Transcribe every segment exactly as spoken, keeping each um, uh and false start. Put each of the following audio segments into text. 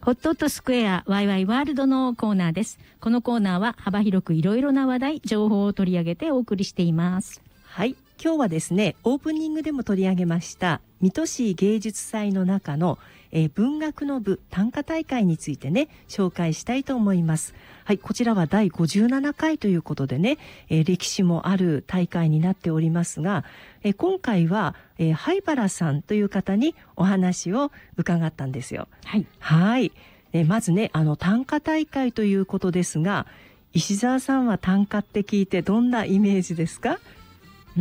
ホットホットスクエアワイワイワールドのコーナーです。このコーナーは幅広くいろいろな話題、情報を取り上げてお送りしています。 はい、今日はですね、オープニングでも取り上げました水戸市芸術祭の中の、えー、文学の部短歌大会についてね、紹介したいと思います。はい、こちらはだいごじゅうななかいということでね、えー、歴史もある大会になっておりますが、えー、今回は、えー、灰原さんという方にお話を伺ったんですよ。 はい、 はい、えー、まずね、あの短歌大会ということですが、石澤さんは短歌って聞いてどんなイメージですか？ うー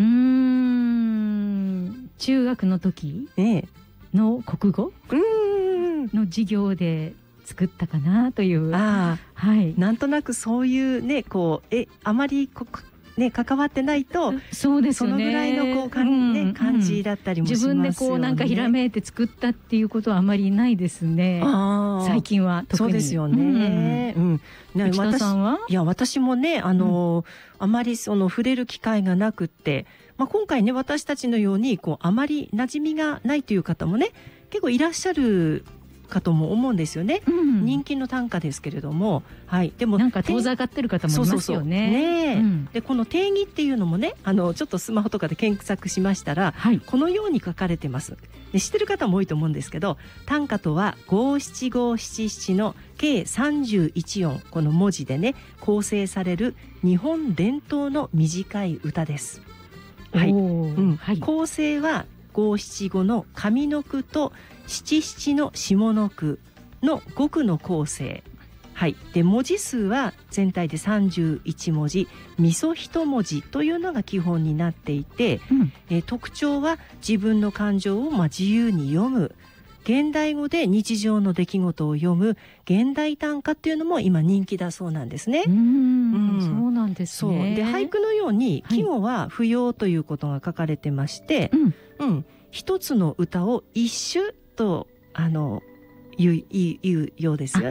ん中学の時の国語の授業で作ったかなという、 あ、 はい、 なんとなくそういうね、こうえあまりこね関わってないと、 そうですよね、 そのぐらいのこうかん、 うんね、感じだったりもしますよね。 自分でこうなんかひらめいて作ったっていうことはあまりないですね。あ、最近は特に。 そうですよね。うん、うん、 内田さんは？ いや、私もね、あの、うん、あまりその触れる機会がなくって、まあ、今回ね、私たちのようにこうあまり馴染みがないという方もね、結構いらっしゃるかとも思うんですよね、うん、人気の短歌ですけれども、はい、でもなんか遠ざかってる方もいますよね。 そうそうそうね、うん、でこの定義っていうのもね、あのちょっとスマホとかで検索しましたら、はい、このように書かれてます。で知ってる方も多いと思うんですけど、短歌とは五七五七七の計さんじゅういちおん、この文字でね構成される日本伝統の短い歌です。はい、うん、はい、構成は五七五の上の句と七七の下の句のご句の構成、はい、で文字数は全体でさんじゅういちもじ、みそ一文字というのが基本になっていて、うん、え特徴は自分の感情をまあ自由に読む、現代語で日常の出来事を読む現代短歌っていうのも今人気だそうなんですね。 うーん、うん、そうなんですね。 そうで、俳句のように季語は不要ということが書かれてまして、はい、うん、一つの歌を一首とあの言う、言うようですよ。